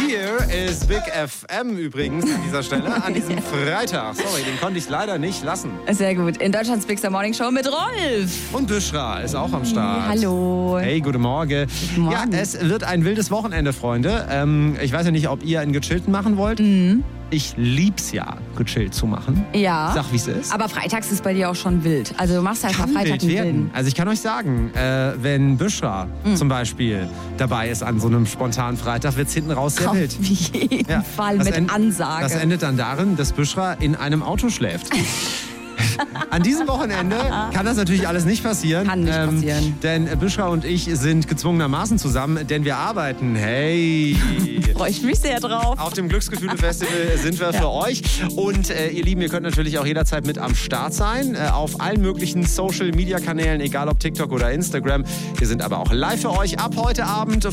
Here is Big FM übrigens an dieser Stelle, an diesem Freitag. Sorry, den konnte ich leider nicht lassen. Sehr gut. In Deutschlands Big Morning Show mit Rolf. Und Büschra ist auch am Start. Hallo. Hey, guten Morgen. Guten Morgen. Ja, es wird ein wildes Wochenende, Freunde. Ich weiß ja nicht, ob ihr einen gechillten machen wollt. Ich lieb's ja, gechillt zu machen. Ja. Sag, wie es ist. Aber freitags ist bei dir auch schon wild. Also du machst einfach Freitag einen wilden. Also ich kann euch sagen, wenn Büschra zum Beispiel dabei ist an so einem spontanen Freitag, wird's hinten raus sehr wild. Auf jeden Fall mit Ansage. Das endet dann darin, dass Büschra in einem Auto schläft. An diesem Wochenende kann das natürlich alles nicht passieren. Kann nicht passieren. Denn Büschra und ich sind gezwungenermaßen zusammen, denn wir arbeiten. Hey! Freue ich mich sehr drauf. Auf dem Glücksgefühle-Festival sind wir für euch. Und ihr Lieben, ihr könnt natürlich auch jederzeit mit am Start sein. Auf allen möglichen Social-Media-Kanälen, egal ob TikTok oder Instagram. Wir sind aber auch live für euch ab heute Abend